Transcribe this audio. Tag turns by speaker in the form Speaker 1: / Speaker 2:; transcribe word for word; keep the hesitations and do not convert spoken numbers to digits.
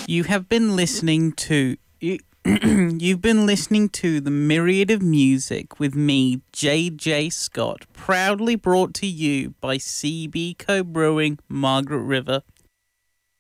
Speaker 1: You have been listening to you, you've been listening to The Myriad of Music with me, J J Scott, proudly brought to you by C B Co Brewing, Margaret River.